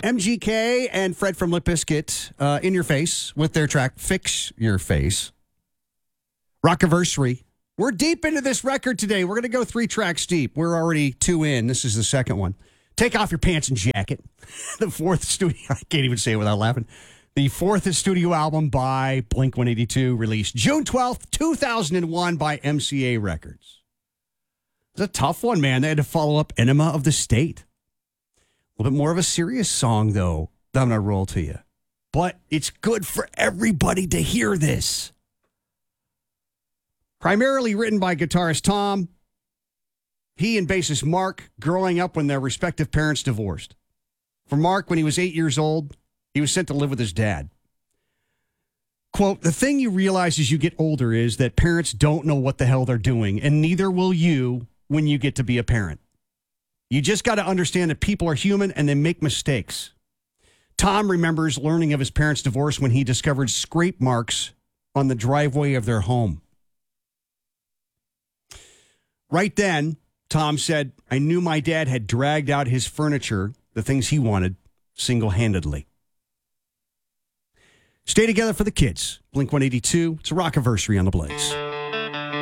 MGK and Fred from Limp Bizkit in your face with their track Fix Your Face. Rockiversary. We're deep into this record today. We're going to go 3 tracks deep. We're already 2 in. This is the second one. Take Off Your Pants and Jacket. The 4th studio, I can't even say it without laughing. The 4th studio album by Blink-182, released June 12th, 2001 by MCA Records. It's a tough one, man. They had to follow up Enema of the State. A little bit more of a serious song, though, that I'm going to roll to you. But it's good for everybody to hear this. Primarily written by guitarist Tom, he and bassist Mark growing up when their respective parents divorced. For Mark, when he was 8 years old, he was sent to live with his dad. Quote, the thing you realize as you get older is that parents don't know what the hell they're doing, and neither will you when you get to be a parent. You just got to understand that people are human and they make mistakes. Tom remembers learning of his parents' divorce when he discovered scrape marks on the driveway of their home. Right then, Tom said, I knew my dad had dragged out his furniture, the things he wanted, single-handedly. Stay together for the kids. Blink-182. It's a Rockiversary on the Blaze.